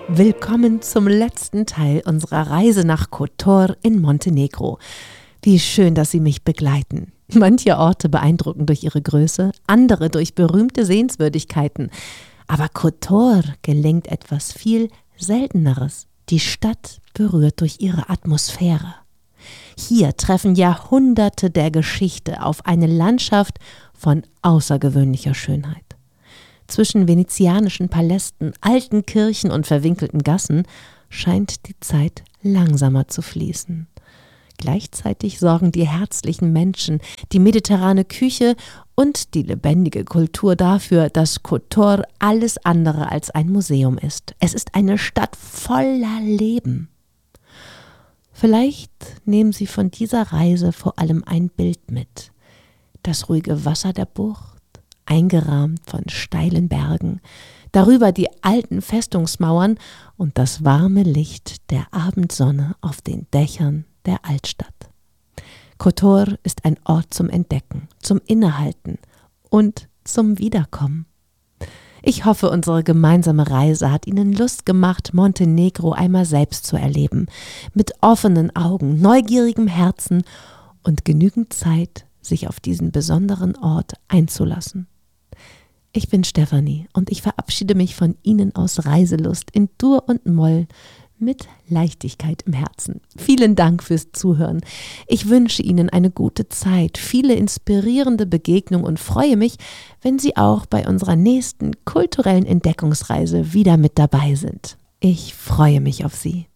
Willkommen zum letzten Teil unserer Reise nach Kotor in Montenegro. Wie schön, dass Sie mich begleiten. Manche Orte beeindrucken durch ihre Größe, andere durch berühmte Sehenswürdigkeiten. Aber Kotor gelingt etwas viel Selteneres. Die Stadt berührt durch ihre Atmosphäre. Hier treffen Jahrhunderte der Geschichte auf eine Landschaft von außergewöhnlicher Schönheit. Zwischen venezianischen Palästen, alten Kirchen und verwinkelten Gassen scheint die Zeit langsamer zu fließen. Gleichzeitig sorgen die herzlichen Menschen, die mediterrane Küche und die lebendige Kultur dafür, dass Kotor alles andere als ein Museum ist. Es ist eine Stadt voller Leben. Vielleicht nehmen Sie von dieser Reise vor allem ein Bild mit. Das ruhige Wasser der Bucht, eingerahmt von steilen Bergen, darüber die alten Festungsmauern und das warme Licht der Abendsonne auf den Dächern der Altstadt. Kotor ist ein Ort zum Entdecken, zum Innehalten und zum Wiederkommen. Ich hoffe, unsere gemeinsame Reise hat Ihnen Lust gemacht, Montenegro einmal selbst zu erleben, mit offenen Augen, neugierigem Herzen und genügend Zeit, sich auf diesen besonderen Ort einzulassen. Ich bin Stefanie und ich verabschiede mich von Ihnen aus Reiselust in Dur und Moll mit Leichtigkeit im Herzen. Vielen Dank fürs Zuhören. Ich wünsche Ihnen eine gute Zeit, viele inspirierende Begegnungen und freue mich, wenn Sie auch bei unserer nächsten kulturellen Entdeckungsreise wieder mit dabei sind. Ich freue mich auf Sie.